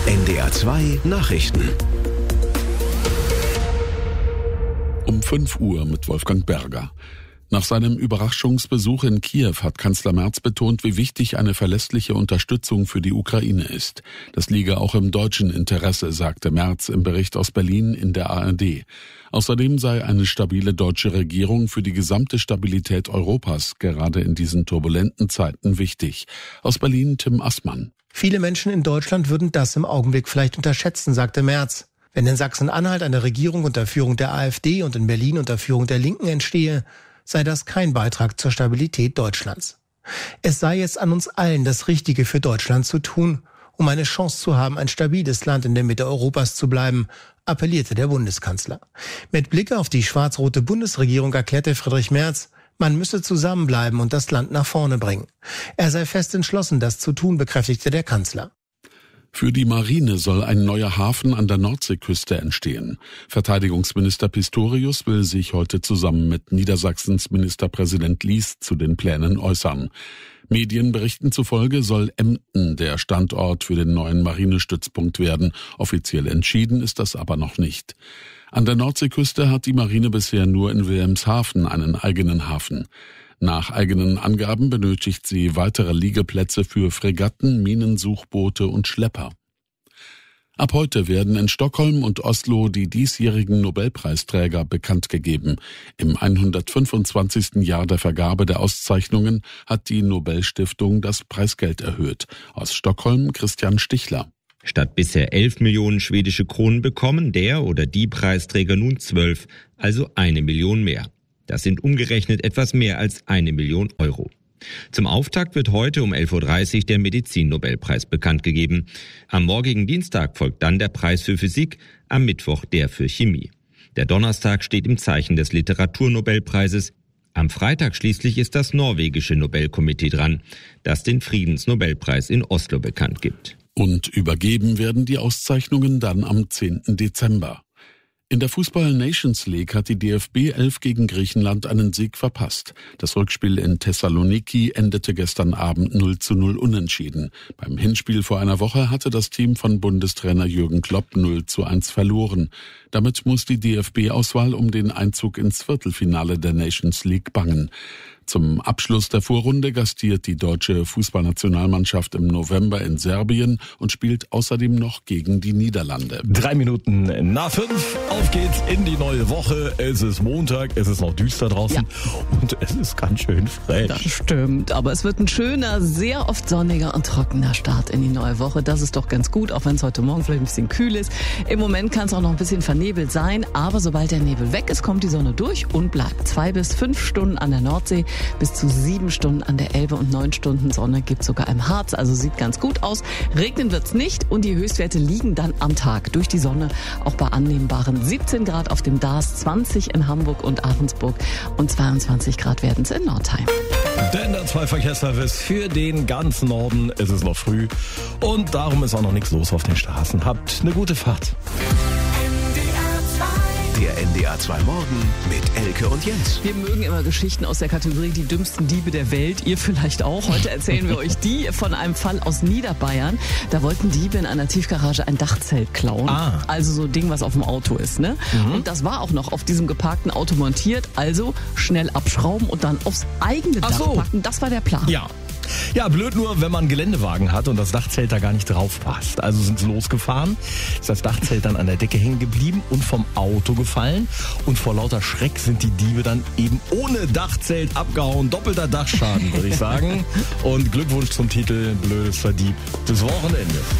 NDR 2 Nachrichten. Um 5 Uhr mit Wolfgang Berger. Nach seinem Überraschungsbesuch in Kiew hat Kanzler Merz betont, wie wichtig eine verlässliche Unterstützung für die Ukraine ist. Das liege auch im deutschen Interesse, sagte Merz im Bericht aus Berlin in der ARD. Außerdem sei eine stabile deutsche Regierung für die gesamte Stabilität Europas gerade in diesen turbulenten Zeiten wichtig. Aus Berlin Tim Assmann. Viele Menschen in Deutschland würden das im Augenblick vielleicht unterschätzen, sagte Merz. Wenn in Sachsen-Anhalt eine Regierung unter Führung der AfD und in Berlin unter Führung der Linken entstehe, sei das kein Beitrag zur Stabilität Deutschlands. Es sei jetzt an uns allen, das Richtige für Deutschland zu tun, um eine Chance zu haben, ein stabiles Land in der Mitte Europas zu bleiben, appellierte der Bundeskanzler. Mit Blick auf die schwarz-rote Bundesregierung erklärte Friedrich Merz, man müsse zusammenbleiben und das Land nach vorne bringen. Er sei fest entschlossen, das zu tun, bekräftigte der Kanzler. Für die Marine soll ein neuer Hafen an der Nordseeküste entstehen. Verteidigungsminister Pistorius will sich heute zusammen mit Niedersachsens Ministerpräsident Lies zu den Plänen äußern. Medienberichten zufolge soll Emden der Standort für den neuen Marinestützpunkt werden. Offiziell entschieden ist das aber noch nicht. An der Nordseeküste hat die Marine bisher nur in Wilhelmshaven einen eigenen Hafen. Nach eigenen Angaben benötigt sie weitere Liegeplätze für Fregatten, Minensuchboote und Schlepper. Ab heute werden in Stockholm und Oslo die diesjährigen Nobelpreisträger bekannt gegeben. Im 125. Jahr der Vergabe der Auszeichnungen hat die Nobelstiftung das Preisgeld erhöht. Aus Stockholm Christian Stichler. Statt bisher 11 Millionen schwedische Kronen bekommen der oder die Preisträger nun 12, also 1 Million mehr. Das sind umgerechnet etwas mehr als 1 Million Euro. Zum Auftakt wird heute um 11.30 Uhr der Medizin-Nobelpreis bekannt gegeben. Am morgigen Dienstag folgt dann der Preis für Physik, am Mittwoch der für Chemie. Der Donnerstag steht im Zeichen des Literaturnobelpreises. Am Freitag schließlich ist das norwegische Nobelkomitee dran, das den Friedensnobelpreis in Oslo bekannt gibt. Und übergeben werden die Auszeichnungen dann am 10. Dezember. In der Fußball-Nations League hat die DFB 11 gegen Griechenland einen Sieg verpasst. Das Rückspiel in Thessaloniki endete gestern Abend 0:0 unentschieden. Beim Hinspiel vor einer Woche hatte das Team von Bundestrainer Jürgen Klopp 0:1 verloren. Damit muss die DFB-Auswahl um den Einzug ins Viertelfinale der Nations League bangen. Zum Abschluss der Vorrunde gastiert die deutsche Fußballnationalmannschaft im November in Serbien und spielt außerdem noch gegen die Niederlande. 3 Minuten nach 5, auf geht's in die neue Woche. Es ist Montag, es ist noch düster draußen und es ist ganz schön frisch. Das stimmt, aber es wird ein schöner, sehr oft sonniger und trockener Start in die neue Woche. Das ist doch ganz gut, auch wenn es heute Morgen vielleicht ein bisschen kühl ist. Im Moment kann es auch noch ein bisschen vernebelt sein, aber sobald der Nebel weg ist, kommt die Sonne durch und bleibt. 2 bis 5 Stunden an der Nordsee, bis zu 7 Stunden an der Elbe und 9 Stunden Sonne gibt's sogar im Harz, also sieht ganz gut aus. Regnen wird's nicht und die Höchstwerte liegen dann am Tag durch die Sonne auch bei annehmbaren 17 Grad auf dem Darß, 20 in Hamburg und Ahrensburg und 22 Grad werden's in Nordheim. Der NDR 2 Verkehrsservice für den ganzen Norden. Es ist noch früh und darum ist auch noch nichts los auf den Straßen. Habt eine gute Fahrt. Der NDR 2 Morgen mit Elke und Jens. Wir mögen immer Geschichten aus der Kategorie die dümmsten Diebe der Welt. Ihr vielleicht auch. Heute erzählen wir euch die von einem Fall aus Niederbayern. Da wollten Diebe in einer Tiefgarage ein Dachzelt klauen. Also so ein Ding, was auf dem Auto ist, ne? Und das war auch noch auf diesem geparkten Auto montiert. Also schnell abschrauben und dann aufs eigene Dach packen. Das war der Plan. Ja, blöd nur, wenn man einen Geländewagen hat und das Dachzelt da gar nicht drauf passt. Also sind sie losgefahren, ist das Dachzelt dann an der Decke hängen geblieben und vom Auto gefallen. Und vor lauter Schreck sind die Diebe dann eben ohne Dachzelt abgehauen. Doppelter Dachschaden, würde ich sagen. Und Glückwunsch zum Titel Blödester Dieb des Wochenendes.